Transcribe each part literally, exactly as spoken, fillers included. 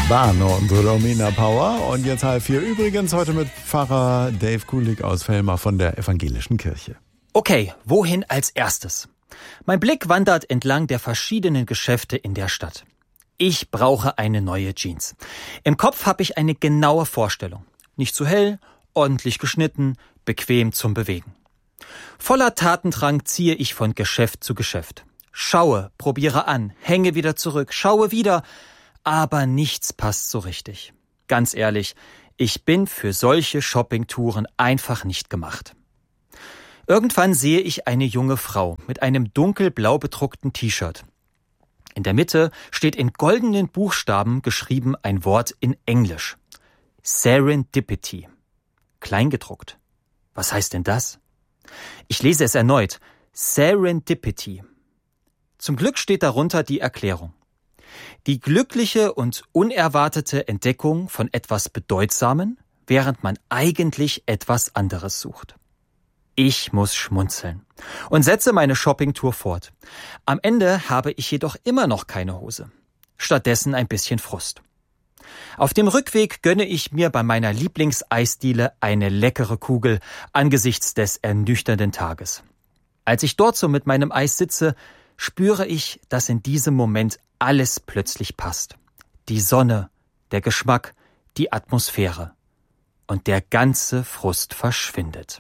Bono und Romina Power. Und jetzt halb vier übrigens heute mit Pfarrer Dave Kulik aus Vellmar von der Evangelischen Kirche. Okay, wohin als erstes? Mein Blick wandert entlang der verschiedenen Geschäfte in der Stadt. Ich brauche eine neue Jeans. Im Kopf habe ich eine genaue Vorstellung. Nicht zu hell, ordentlich geschnitten, bequem zum Bewegen. Voller Tatendrang ziehe ich von Geschäft zu Geschäft. Schaue, probiere an, hänge wieder zurück, schaue wieder, aber nichts passt so richtig. Ganz ehrlich, ich bin für solche Shoppingtouren einfach nicht gemacht. Irgendwann sehe ich eine junge Frau mit einem dunkelblau bedruckten T-Shirt. In der Mitte steht in goldenen Buchstaben geschrieben ein Wort in Englisch. Serendipity. Kleingedruckt. Was heißt denn das? Ich lese es erneut. Serendipity. Zum Glück steht darunter die Erklärung. Die glückliche und unerwartete Entdeckung von etwas Bedeutsamen, während man eigentlich etwas anderes sucht. Ich muss schmunzeln und setze meine Shoppingtour fort. Am Ende habe ich jedoch immer noch keine Hose. Stattdessen ein bisschen Frust. Auf dem Rückweg gönne ich mir bei meiner Lieblingseisdiele eine leckere Kugel angesichts des ernüchternden Tages. Als ich dort so mit meinem Eis sitze, spüre ich, dass in diesem Moment alles plötzlich passt. Die Sonne, der Geschmack, die Atmosphäre. Und der ganze Frust verschwindet.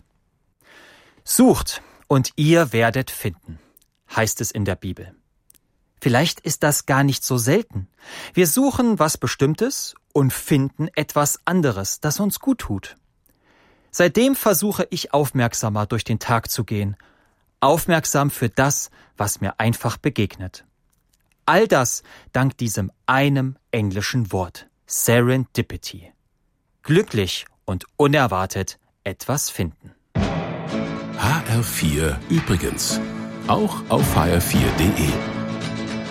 Sucht und ihr werdet finden, heißt es in der Bibel. Vielleicht ist das gar nicht so selten. Wir suchen was Bestimmtes und finden etwas anderes, das uns gut tut. Seitdem versuche ich aufmerksamer durch den Tag zu gehen, aufmerksam für das, was mir einfach begegnet. All das dank diesem einem englischen Wort, Serendipity. Glücklich und unerwartet etwas finden. H R vier übrigens. Auch auf H R vier punkt de.